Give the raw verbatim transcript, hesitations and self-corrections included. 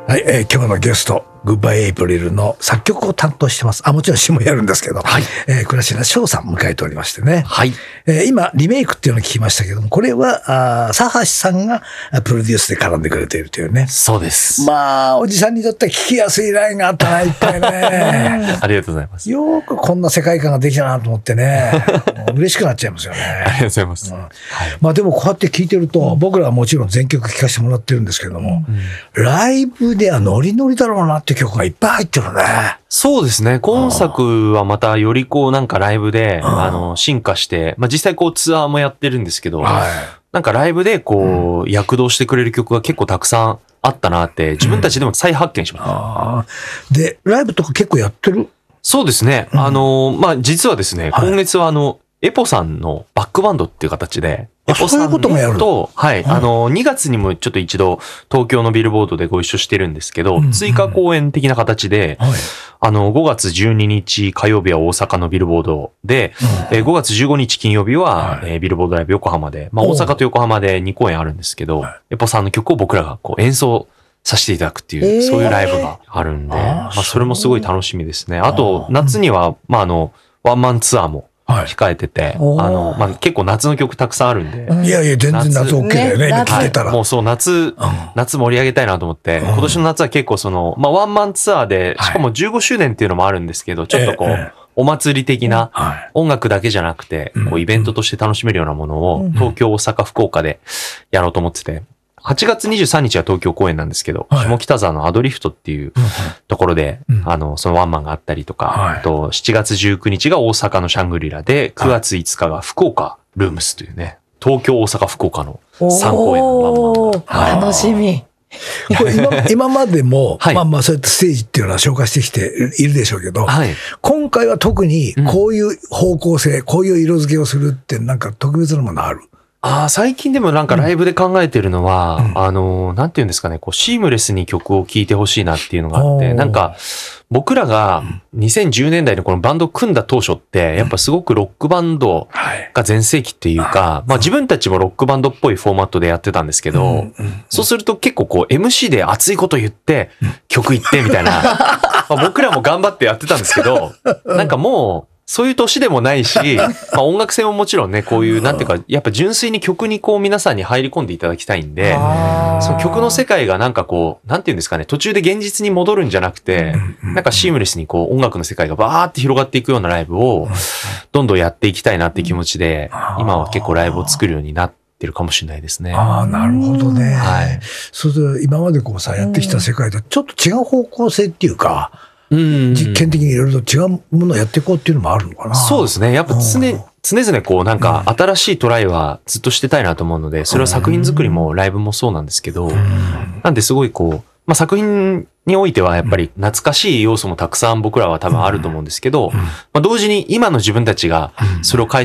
はい、えー、今日のゲストグッバイエイプリルの作曲を担当してます。あ、もちろん詩もやるんですけど、はい、えー、倉科翔さん迎えておりましてね。はい。えー、今リメイクっていうのを聞きましたけども、これはあ佐橋さんがプロデュースで絡んでくれているというね。 そうです。 まあおじさんにとっては聞きやすいラインがあったな、いっぱいね。 ありがとうございます。 よくこんな世界観ができたなと思ってね、嬉しくなっちゃいますよね。 ありがとうございます。うん、 はい、まあでもこうやって聞いてると、うん、僕らはもちろん全曲聴かせてもらってるんですけども、うん、ライブではノリノリだろうなっていう曲がいっぱい入ってるね。 そうですね。今作はまたよりこうなんかライブで、あの、進化して、まあ実際こうツアーもやってるんですけど、はい、なんかライブでこう、躍動してくれる曲が結構たくさんあったなって、自分たちでも再発見しました。うん、 あで、ライブとか結構やってる？ そうですね。うん、あの、まあ実はですね、はい、今月はあの、エポさんのバックバンドっていう形で、エポさんと、はい、あの、にがつにもちょっと一度東京のビルボードでご一緒してるんですけど、追加公演的な形で、あの、ごがつじゅうににち火曜日は大阪のビルボードで、ごがつじゅうごにち金曜日はビルボードライブ横浜で、まあ大阪と横浜でにこうえんあるんですけど、エポさんの曲を僕らがこう演奏させていただくっていう、そういうライブがあるんで、まあそれもすごい楽しみですね。あと、夏には、まああの、ワンマンツアーも、控えてて、はい、あの、まあ、結構夏の曲たくさんあるんで。 いやいや、全然夏 OK だよね、今聞いてたら。 もうそう、夏、うん、夏盛り上げたいなと思って、うん、今年の夏は結構その、まあ、ワンマンツアーで、しかもじゅうごしゅうねんっていうのもあるんですけど、ちょっとこう、ええ、お祭り的な、音楽だけじゃなくて、こう、イベントとして楽しめるようなものを、東京、大阪、福岡でやろうと思ってて、はちがつにじゅうさんにちは東京公演なんですけど、はい、下北沢のアドリフトっていうところで、うん、あの、そのワンマンがあったりとか、はい、あとしちがつじゅうくにちが大阪のシャングリラで、くがついつかが福岡ルームスというね、東京、大阪、福岡のさんこうえんのワンマン。 楽しみ。 これ 今, 今までも、はい、まあまあそうやってステージっていうのは紹介してきているでしょうけど、はい、今回は特にこういう方向性、うん、こういう色付けをするってなんか特別なものある？ ああ、最近でもなんかライブで考えてるのは、うん、あの、なんていうんですかね、こう、シームレスに曲を聴いてほしいなっていうのがあって、なんか、僕らがにせんじゅうねんだいのこのバンドを組んだ当初って、やっぱすごくロックバンドが全盛期っていうか、まあ自分たちもロックバンドっぽいフォーマットでやってたんですけど、そうすると結構こう エムシー で熱いこと言って、曲言ってみたいな、まあ僕らも頑張ってやってたんですけど、なんかもう、そういう年でもないし、まあ音楽性ももちろんね、こういう、なんていうか、やっぱ純粋に曲にこう皆さんに入り込んでいただきたいんで、その曲の世界がなんかこう、なんていうんですかね、途中で現実に戻るんじゃなくて、なんかシームレスにこう音楽の世界がバーって広がっていくようなライブを、どんどんやっていきたいなって気持ちで、今は結構ライブを作るようになってるかもしれないですね。 ああ、なるほどね。はい。そうすると今までこうさ、やってきた世界とちょっと違う方向性っていうか、うん、実験的にいろいろと違うものをやっていこうっていうのもあるのかな。 そうですね。やっぱ常、常々こうなんか新しいトライはずっとしてたいなと思うので、それは作品作りもライブもそうなんですけど、なんですごいこう、まあ、作品においてはやっぱり懐かしい要素もたくさん僕らは多分あると思うんですけど、まあ、同時に今の自分たちがそれを解